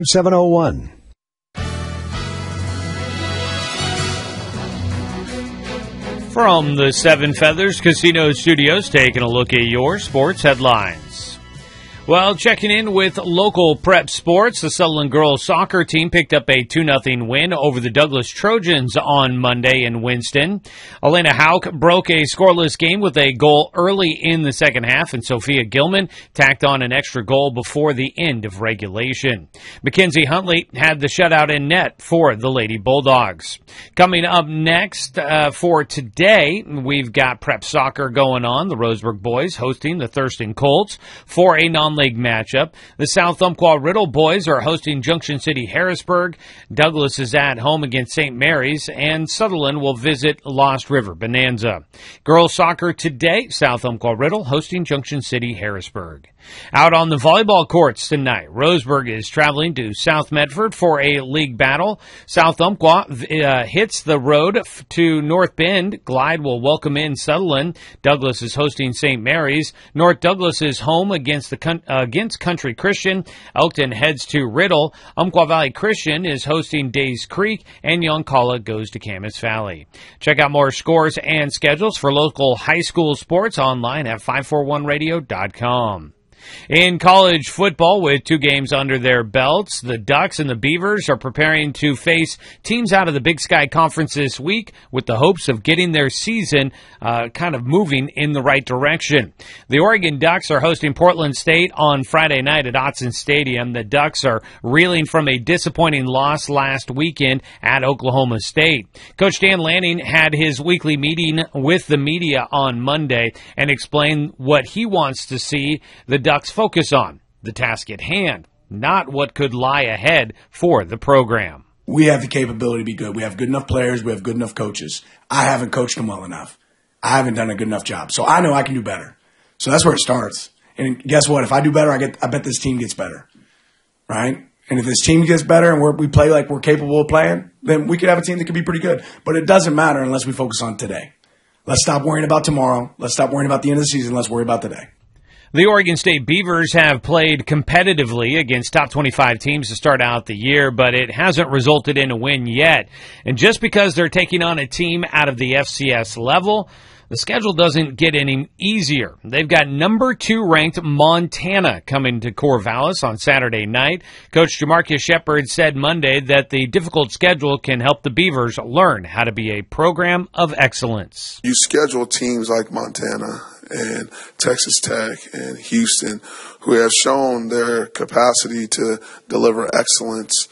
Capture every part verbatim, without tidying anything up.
seven oh one. From the Seven Feathers Casino Studios, taking a look at your sports headlines. Well, checking in with local prep sports, the Sutherland girls soccer team picked up a two nothing win over the Douglas Trojans on Monday in Winston. Elena Hauk broke a scoreless game with a goal early in the second half, and Sophia Gilman tacked on an extra goal before the end of regulation. Mackenzie Huntley had the shutout in net for the Lady Bulldogs. Coming up next uh, for today, we've got prep soccer going on. The Roseburg boys hosting the Thurston Colts for a non league matchup. The South Umpqua Riddle boys are hosting Junction City Harrisburg. Douglas is at home against Saint Mary's, and Sutherland will visit Lost River Bonanza. Girls soccer today, South Umpqua Riddle hosting Junction City Harrisburg. Out on the volleyball courts tonight, Roseburg is traveling to South Medford for a league battle. South Umpqua uh, hits the road f- to North Bend. Glide will welcome in Sutherland. Douglas is hosting Saint Mary's. North Douglas is home against the con- uh, against Country Christian. Elkton heads to Riddle. Umpqua Valley Christian is hosting Days Creek, and Yoncalla goes to Camas Valley. Check out more scores and schedules for local high school sports online at five forty-one radio dot com. In college football, with two games under their belts, the Ducks and the Beavers are preparing to face teams out of the Big Sky Conference this week with the hopes of getting their season uh, kind of moving in the right direction. The Oregon Ducks are hosting Portland State on Friday night at Autzen Stadium. The Ducks are reeling from a disappointing loss last weekend at Oklahoma State. Coach Dan Lanning had his weekly meeting with the media on Monday and explained what he wants to see the Ducks focus on, the task at hand, not what could lie ahead for the program. We have the capability to be good. We have good enough players. We have good enough coaches. I haven't coached them well enough. I haven't done a good enough job. So I know I can do better. So that's where it starts. And guess what? If I do better, I get. I bet this team gets better, right? And if this team gets better and we're, we play like we're capable of playing, then we could have a team that could be pretty good. But it doesn't matter unless we focus on today. Let's stop worrying about tomorrow. Let's stop worrying about the end of the season. Let's worry about today. The Oregon State Beavers have played competitively against top twenty-five teams to start out the year, but it hasn't resulted in a win yet. And just because they're taking on a team out of the F C S level, the schedule doesn't get any easier. They've got number two ranked Montana coming to Corvallis on Saturday night. Coach Jamarcus Shepard said Monday that the difficult schedule can help the Beavers learn how to be a program of excellence. You schedule teams like Montana and Texas Tech and Houston, who have shown their capacity to deliver excellence.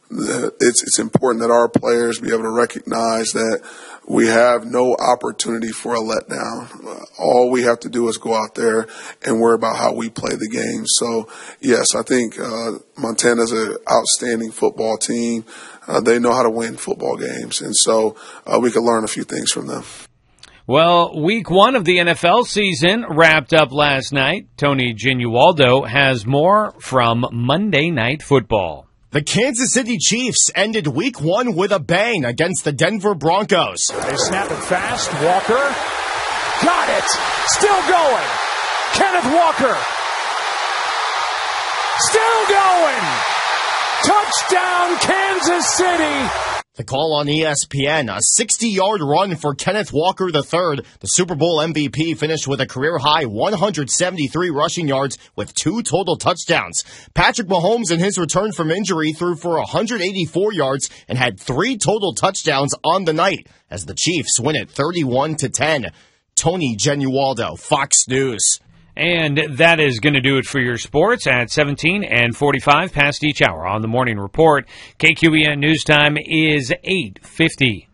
It's, it's important that our players be able to recognize that we have no opportunity for a letdown. All we have to do is go out there and worry about how we play the game. So, yes, I think uh, Montana's an outstanding football team. Uh, they know how to win football games, and so uh, we can learn a few things from them. Well, week one of the N F L season wrapped up last night. Tony Genualdo has more from Monday Night Football. The Kansas City Chiefs ended week one with a bang against the Denver Broncos. They snap it fast. Walker. Got it. Still going. Kenneth Walker. Still going. Touchdown, Kansas City. The call on E S P N, a sixty-yard run for Kenneth Walker the third. The Super Bowl M V P finished with a career-high one hundred seventy-three rushing yards with two total touchdowns. Patrick Mahomes, in his return from injury, threw for one hundred eighty-four yards and had three total touchdowns on the night as the Chiefs win it thirty-one to ten. Tony Genualdo, Fox News. And that is going to do it for your sports at seventeen and forty-five past each hour on the Morning Report. K Q E N News Time is eight fifty.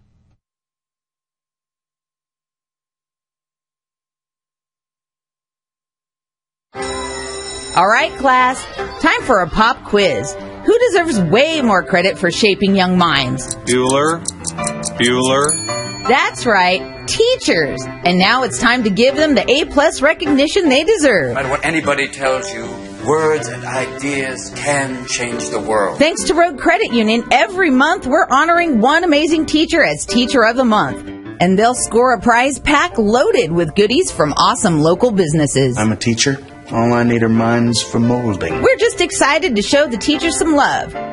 All right, class, time for a pop quiz. Who deserves way more credit for shaping young minds? Bueller. Bueller. That's right, teachers. And now it's time to give them the A-plus recognition they deserve. No matter what anybody tells you, words and ideas can change the world. Thanks to Road Credit Union, every month we're honoring one amazing teacher as Teacher of the Month. And they'll score a prize pack loaded with goodies from awesome local businesses. I'm a teacher. All I need are minds for molding. We're just excited to show the teachers some love.